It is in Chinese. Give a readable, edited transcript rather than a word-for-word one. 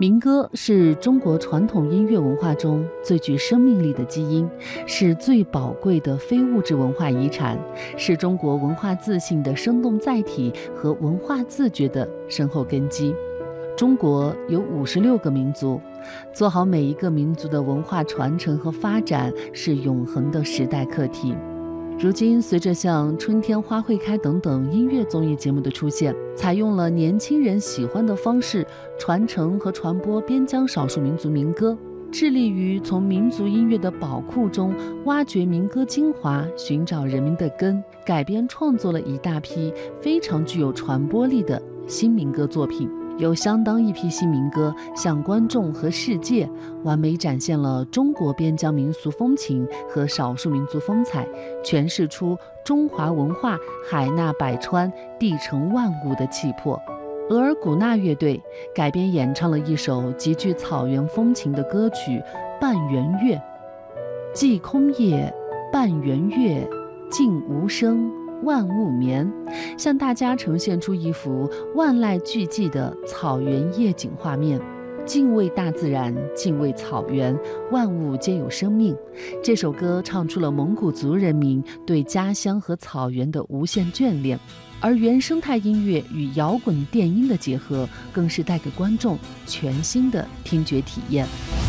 民歌是中国传统音乐文化中最具生命力的基因，是最宝贵的非物质文化遗产，是中国文化自信的生动载体和文化自觉的深厚根基。中国有56个民族，做好每一个民族的文化传承和发展是永恒的时代课题。如今，随着像《春天花会开》等等音乐综艺节目的出现，采用了年轻人喜欢的方式传承和传播边疆少数民族民歌，致力于从民族音乐的宝库中挖掘民歌精华，寻找人民的根，改编创作了一大批非常具有传播力的新民歌作品。有相当一批新民歌向观众和世界完美展现了中国边疆民俗风情和少数民族风采，诠释出中华文化海纳百川、地成万物的气魄。额尔古纳乐队改编演唱了一首极具草原风情的歌曲《半圆月》。既空夜，半圆月，静无声，万物眠，向大家呈现出一幅万籁俱寂的草原夜景画面。敬畏大自然，敬畏草原，万物皆有生命。这首歌唱出了蒙古族人民对家乡和草原的无限眷恋，而原生态音乐与摇滚电音的结合，更是带给观众全新的听觉体验。